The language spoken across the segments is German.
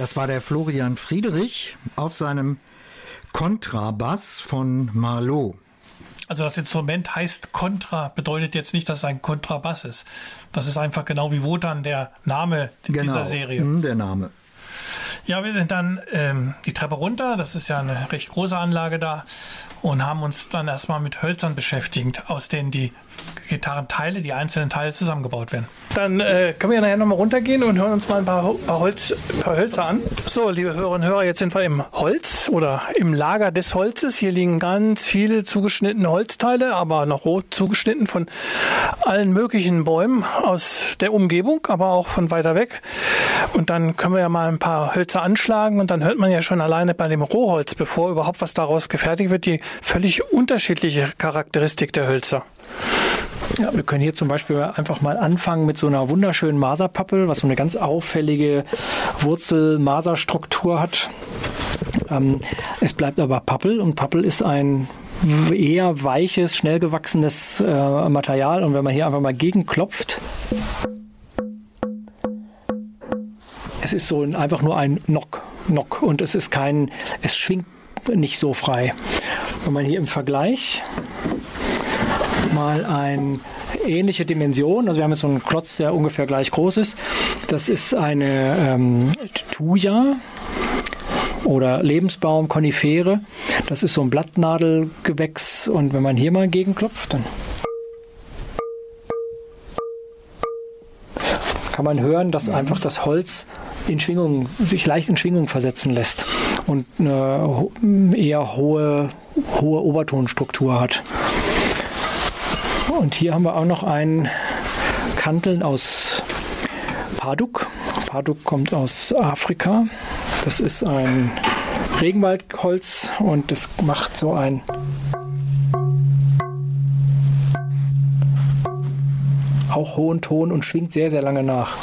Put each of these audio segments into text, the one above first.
Das war der Florian Friedrich auf seinem Kontrabass von Marleau. Also das Instrument heißt Kontra, bedeutet jetzt nicht, dass es ein Kontrabass ist. Das ist einfach genau wie Wotan der Name dieser Serie. Der Name. Ja, wir sind dann die Treppe runter, das ist ja eine recht große Anlage da, und haben uns dann erstmal mit Hölzern beschäftigt, aus denen die Gitarrenteile, die einzelnen Teile zusammengebaut werden. Dann können wir ja nachher nochmal runtergehen und hören uns mal ein paar Hölzer an. So, liebe Hörerinnen und Hörer, jetzt sind wir im Holz oder im Lager des Holzes. Hier liegen ganz viele zugeschnittene Holzteile, aber noch rot zugeschnitten von allen möglichen Bäumen aus der Umgebung, aber auch von weiter weg. Und dann können wir ja mal ein paar Hölzer anschlagen und dann hört man ja schon alleine bei dem Rohholz, bevor überhaupt was daraus gefertigt wird, die völlig unterschiedliche Charakteristik der Hölzer. Ja, wir können hier zum Beispiel einfach mal anfangen mit so einer wunderschönen Maserpappel, was so eine ganz auffällige Wurzel-Maserstruktur hat. Es bleibt aber Pappel und Pappel ist ein eher weiches, schnell gewachsenes Material, und wenn man hier einfach mal gegenklopft, es ist so einfach nur ein Knock und es schwingt nicht so frei. Wenn man hier im Vergleich mal eine ähnliche Dimension, also wir haben jetzt so einen Klotz, der ungefähr gleich groß ist. Das ist eine Thuja oder Lebensbaum, Konifere. Das ist so ein Blattnadelgewächs, und wenn man hier mal gegenklopft, dann kann man hören, dass einfach das Holz sich leicht in Schwingung versetzen lässt und eine eher hohe Obertonstruktur hat. Und hier haben wir auch noch ein Kanteln aus Parduk. Parduk kommt aus Afrika. Das ist ein Regenwaldholz und das macht so ein auch hohen Ton und schwingt sehr, sehr lange nach.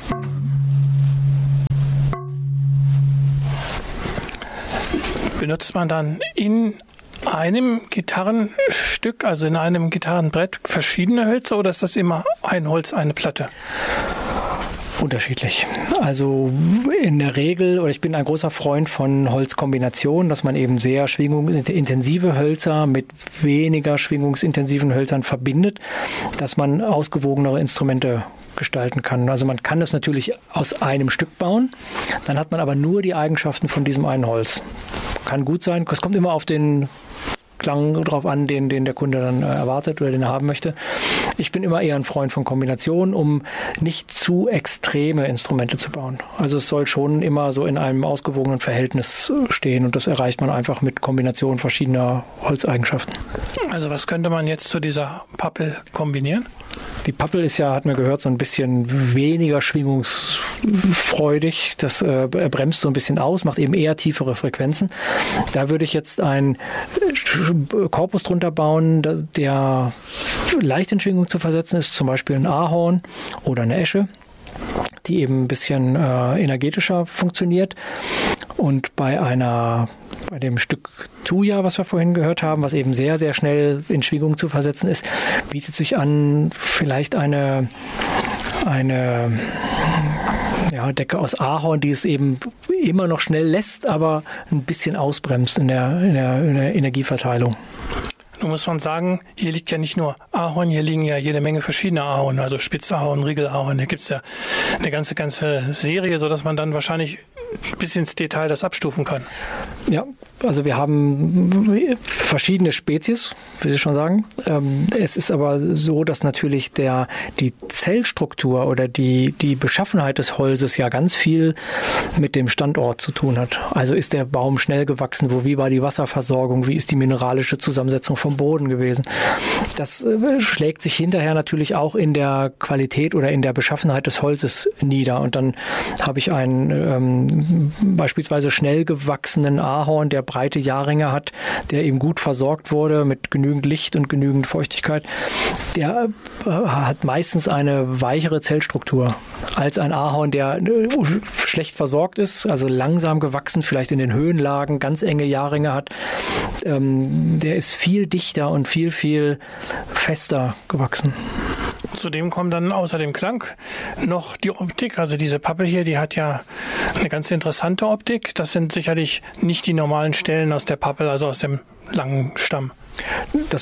Benutzt man dann in einem Gitarrenstück, also in einem Gitarrenbrett, verschiedene Hölzer, oder ist das immer ein Holz, eine Platte? Unterschiedlich. Also in der Regel, oder ich bin ein großer Freund von Holzkombinationen, dass man eben sehr schwingungsintensive Hölzer mit weniger schwingungsintensiven Hölzern verbindet, dass man ausgewogenere Instrumente gestalten kann. Also man kann das natürlich aus einem Stück bauen, dann hat man aber nur die Eigenschaften von diesem einen Holz. Kann gut sein, es kommt immer auf den Klang drauf an, den der Kunde dann erwartet oder den er haben möchte. Ich bin immer eher ein Freund von Kombinationen, um nicht zu extreme Instrumente zu bauen. Also es soll schon immer so in einem ausgewogenen Verhältnis stehen, und das erreicht man einfach mit Kombinationen verschiedener Holzeigenschaften. Also was könnte man jetzt zu dieser Pappel kombinieren? Die Pappel ist ja, hat man gehört, so ein bisschen weniger schwingungsfreudig. Das bremst so ein bisschen aus, macht eben eher tiefere Frequenzen. Da würde ich jetzt einen Korpus drunter bauen, der leicht in Schwingung zu versetzen ist, zum Beispiel ein Ahorn oder eine Esche, die eben ein bisschen energetischer funktioniert. Und bei dem Stück Thuja, was wir vorhin gehört haben, was eben sehr, sehr schnell in Schwingung zu versetzen ist, bietet sich an, vielleicht eine Decke aus Ahorn, die es eben immer noch schnell lässt, aber ein bisschen ausbremst in der Energieverteilung. Nun muss man sagen, hier liegt ja nicht nur Ahorn, hier liegen ja jede Menge verschiedene Ahorn, also Spitzahorn, Riegelahorn. Hier gibt es ja eine ganze Serie, sodass man dann wahrscheinlich bis ins Detail das abstufen kann. Ja, also wir haben verschiedene Spezies, wie Sie schon sagen. Es ist aber so, dass natürlich die Zellstruktur oder die Beschaffenheit des Holzes ja ganz viel mit dem Standort zu tun hat. Also ist der Baum schnell gewachsen, wie war die Wasserversorgung, wie ist die mineralische Zusammensetzung vom Boden gewesen. Das schlägt sich hinterher natürlich auch in der Qualität oder in der Beschaffenheit des Holzes nieder. Und dann habe ich einen beispielsweise schnell gewachsenen Ahorn, der breite Jahrringe hat, der eben gut versorgt wurde mit genügend Licht und genügend Feuchtigkeit. Der hat meistens eine weichere Zellstruktur als ein Ahorn, der schlecht versorgt ist, also langsam gewachsen, vielleicht in den Höhenlagen, ganz enge Jahrringe hat. Der ist viel dichter und viel, viel fester gewachsen. Zudem kommt dann außer dem Klang noch die Optik. Also diese Pappel hier, die hat ja eine ganz interessante Optik. Das sind sicherlich nicht die normalen Stellen aus der Pappel, also aus dem langen Stamm. Der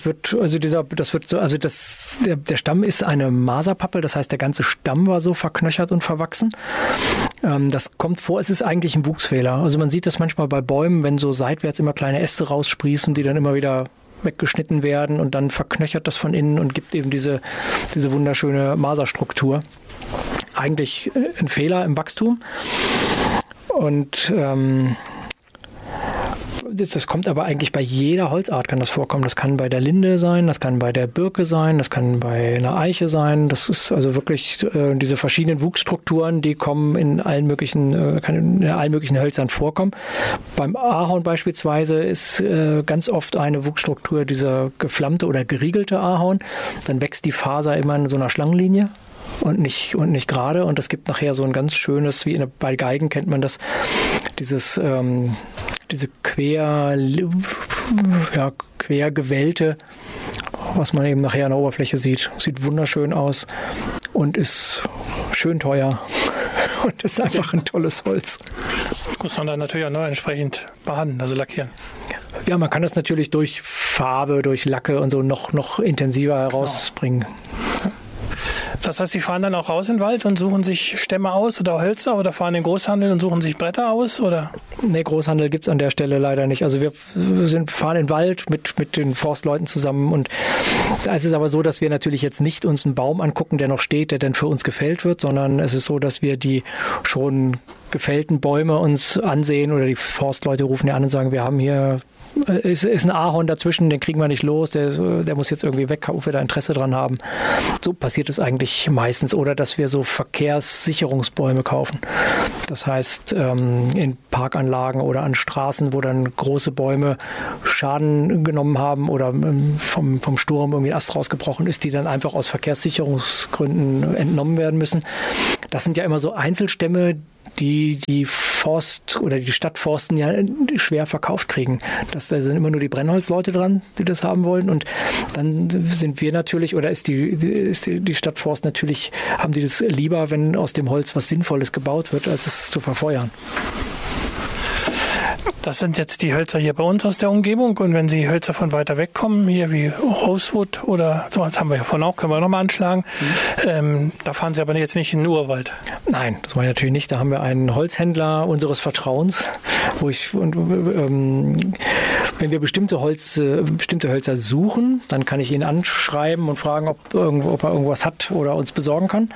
Stamm ist eine Maserpappel, das heißt, der ganze Stamm war so verknöchert und verwachsen. Das kommt vor, es ist eigentlich ein Wuchsfehler. Also man sieht das manchmal bei Bäumen, wenn so seitwärts immer kleine Äste raussprießen, die dann immer wieder weggeschnitten werden und dann verknöchert das von innen und gibt eben diese wunderschöne Maserstruktur. Eigentlich ein Fehler im Wachstum. Und das kommt aber eigentlich bei jeder Holzart kann das vorkommen. Das kann bei der Linde sein, das kann bei der Birke sein, das kann bei einer Eiche sein. Das ist also wirklich diese verschiedenen Wuchsstrukturen, die kommen in allen möglichen Hölzern vorkommen. Beim Ahorn beispielsweise ist ganz oft eine Wuchsstruktur dieser geflammte oder geriegelte Ahorn. Dann wächst die Faser immer in so einer Schlangenlinie. Und nicht gerade. Und das gibt nachher so ein ganz schönes, bei Geigen kennt man das, diese quergewellte, was man eben nachher an der Oberfläche sieht. Sieht wunderschön aus und ist schön teuer. Und ist einfach ein tolles Holz. Muss man dann natürlich auch noch entsprechend behandeln, also lackieren. Ja, man kann das natürlich durch Farbe, durch Lacke und so noch intensiver herausbringen. Genau. Das heißt, Sie fahren dann auch raus in den Wald und suchen sich Stämme aus oder Hölzer oder fahren in den Großhandel und suchen sich Bretter aus? Oder? Nee, Großhandel gibt es an der Stelle leider nicht. Also wir fahren in den Wald mit den Forstleuten zusammen und da ist es aber so, dass wir natürlich jetzt nicht uns einen Baum angucken, der noch steht, der dann für uns gefällt wird, sondern es ist so, dass wir die schon gefällten Bäume uns ansehen oder die Forstleute rufen ja an und sagen, wir haben hier ist ein Ahorn dazwischen, den kriegen wir nicht los, der muss jetzt irgendwie weg, ob wir da Interesse dran haben. So passiert es eigentlich meistens. Oder dass wir so Verkehrssicherungsbäume kaufen. Das heißt, in Parkanlagen oder an Straßen, wo dann große Bäume Schaden genommen haben oder vom Sturm irgendwie ein Ast rausgebrochen ist, die dann einfach aus Verkehrssicherungsgründen entnommen werden müssen. Das sind ja immer so Einzelstämme, die Forst oder die Stadtforsten ja schwer verkauft kriegen. Da sind immer nur die Brennholzleute dran, die das haben wollen. Und dann sind wir natürlich, oder ist die Stadtforst natürlich, haben die das lieber, wenn aus dem Holz was Sinnvolles gebaut wird, als es zu verfeuern. Das sind jetzt die Hölzer hier bei uns aus der Umgebung. Und wenn Sie Hölzer von weiter weg kommen, hier wie Rosewood oder so, das haben wir ja vorhin auch, können wir nochmal anschlagen. Da fahren Sie aber jetzt nicht in den Urwald. Nein, das meine ich natürlich nicht. Da haben wir einen Holzhändler unseres Vertrauens, wenn wir bestimmte Hölzer suchen, dann kann ich ihn anschreiben und fragen, ob er irgendwas hat oder uns besorgen kann.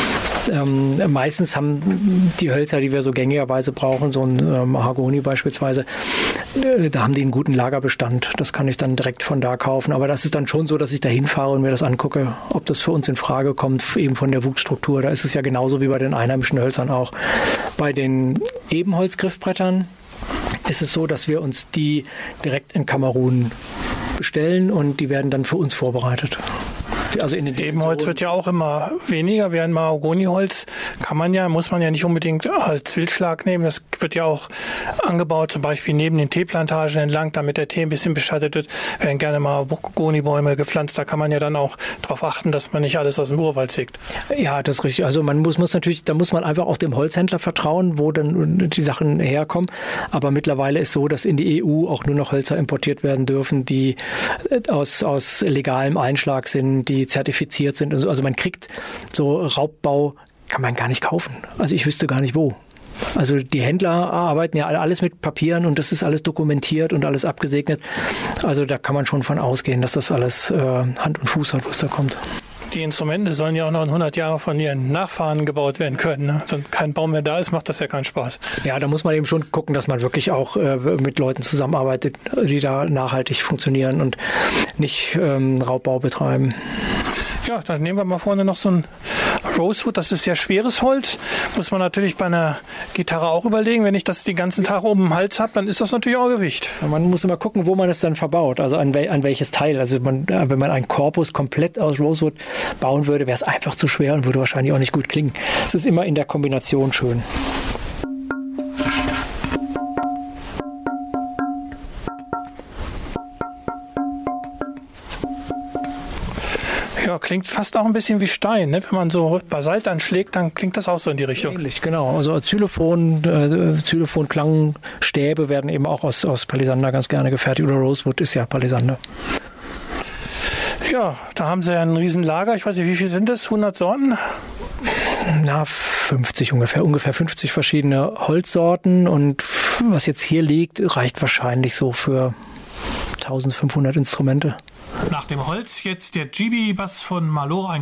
Meistens haben die Hölzer, die wir so gängigerweise brauchen, so ein Mahagoni beispielsweise, da haben die einen guten Lagerbestand. Das kann ich dann direkt von da kaufen. Aber das ist dann schon so, dass ich da hinfahre und mir das angucke, ob das für uns in Frage kommt, eben von der Wuchsstruktur. Da ist es ja genauso wie bei den einheimischen Hölzern auch. Bei den Ebenholzgriffbrettern ist es so, dass wir uns die direkt in Kamerun bestellen und die werden dann für uns vorbereitet. Also in den Ebenholz wird ja auch immer weniger, während Mahagoniholz muss man ja nicht unbedingt als Wildschlag nehmen. Das wird ja auch angebaut, zum Beispiel neben den Teeplantagen entlang, damit der Tee ein bisschen beschattet wird. Werden gerne Mahagonibäume gepflanzt. Da kann man ja dann auch darauf achten, dass man nicht alles aus dem Urwald sägt. Ja, das ist richtig. Also da muss man einfach auch dem Holzhändler vertrauen, wo dann die Sachen herkommen. Aber mittlerweile ist so, dass in die EU auch nur noch Hölzer importiert werden dürfen, die aus legalem Einschlag sind, die zertifiziert sind. Also man kriegt so Raubbau, kann man gar nicht kaufen. Also ich wüsste gar nicht wo. Also die Händler arbeiten ja alles mit Papieren und das ist alles dokumentiert und alles abgesegnet. Also da kann man schon von ausgehen, dass das alles Hand und Fuß hat, was da kommt. Die Instrumente sollen ja auch noch in 100 Jahren von ihren Nachfahren gebaut werden können. Ne? Wenn kein Baum mehr da ist, macht das ja keinen Spaß. Ja, da muss man eben schon gucken, dass man wirklich auch mit Leuten zusammenarbeitet, die da nachhaltig funktionieren und nicht Raubbau betreiben. Ja, dann nehmen wir mal vorne noch so ein Rosewood. Das ist sehr schweres Holz. Muss man natürlich bei einer Gitarre auch überlegen. Wenn ich das den ganzen Tag oben im Hals habe, dann ist das natürlich auch Gewicht. Man muss immer gucken, wo man es dann verbaut. Also an welches Teil. Also wenn man einen Korpus komplett aus Rosewood bauen würde, wäre es einfach zu schwer und würde wahrscheinlich auch nicht gut klingen. Es ist immer in der Kombination schön. Ja, klingt fast auch ein bisschen wie Stein. Ne? Wenn man so Basalt anschlägt, dann klingt das auch so in die Richtung. Ähnlich, genau. Also Xylophon-Klangstäbe werden eben auch aus Palisander ganz gerne gefertigt. Oder Rosewood ist ja Palisander. Ja, da haben sie ja ein Riesenlager. Ich weiß nicht, wie viel sind das? 100 Sorten? Na, 50 ungefähr 50 verschiedene Holzsorten. Und was jetzt hier liegt, reicht wahrscheinlich so für 1500 Instrumente. Nach dem Holz jetzt der GB-Bass von Malo, ein